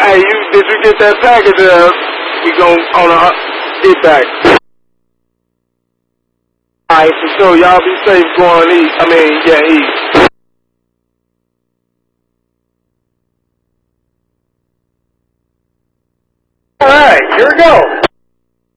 Hey, did you get that package? We gon' on a get back. Alright, for sure. Y'all be safe going east. East. Alright, here we go.